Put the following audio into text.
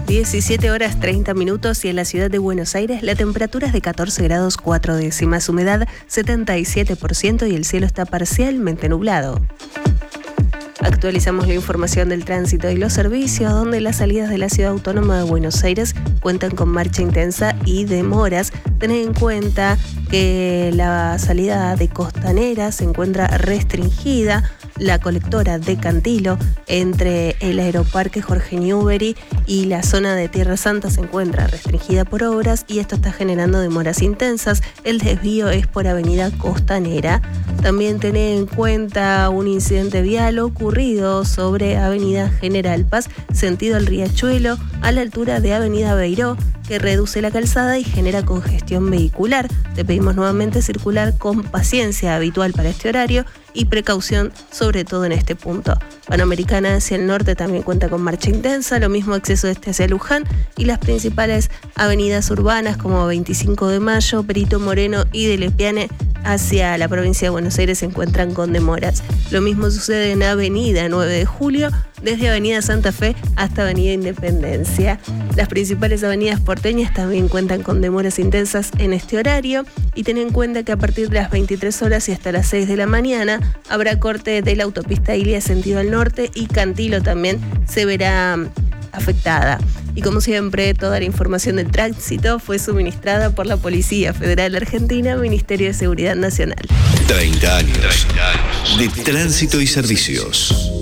17 horas 30 minutos y en la ciudad de Buenos Aires la temperatura es de 14 grados 4 décimas, humedad 77% y el cielo está parcialmente nublado. Actualizamos la información del tránsito y los servicios, donde las salidas de la Ciudad Autónoma de Buenos Aires cuentan con marcha intensa y demoras. Tened en cuenta que la salida de Costanera se encuentra restringida, la colectora de Cantilo entre el Aeroparque Jorge Newbery y la zona de Tierra Santa se encuentra restringida por obras y esto está generando demoras intensas. El desvío es por Avenida Costanera. También tened en cuenta un incidente vial ocurrido sobre Avenida General Paz, sentido al Riachuelo, a la altura de Avenida Beiró, que reduce la calzada y genera congestión vehicular. Te pedimos nuevamente circular con paciencia, habitual para este horario, y precaución sobre todo en este punto. Panamericana hacia el norte también cuenta con marcha intensa, lo mismo acceso hacia Luján y las principales avenidas urbanas como 25 de Mayo, Perito Moreno y de Lepiane hacia la provincia de Buenos Aires se encuentran con demoras. Lo mismo sucede en Avenida 9 de Julio, desde Avenida Santa Fe hasta Avenida Independencia. Las principales avenidas porteñas también cuentan con demoras intensas en este horario y ten en cuenta que a partir de las 23 horas y hasta las 6 de la mañana habrá corte de la autopista Ilia sentido al norte y Cantilo también se verá afectada. Y como siempre, toda la información del tránsito fue suministrada por la Policía Federal Argentina, Ministerio de Seguridad Nacional. 30 años de tránsito y servicios.